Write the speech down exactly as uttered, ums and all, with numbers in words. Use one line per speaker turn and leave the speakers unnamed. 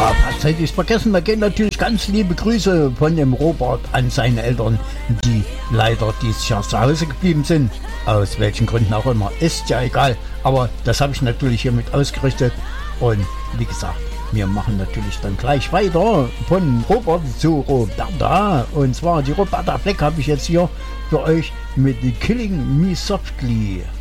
Was hätte ich vergessen? Da gehen natürlich ganz liebe Grüße von dem Robert an seine Eltern, die leider dieses Jahr zu Hause geblieben sind. Aus welchen Gründen auch immer, ist ja egal. Aber das habe ich natürlich hiermit ausgerichtet. Und wie gesagt, wir machen natürlich dann gleich weiter von Robert zu Roberta. Und zwar die Roberta Fleck habe ich jetzt hier für euch mit Killing Me Softly.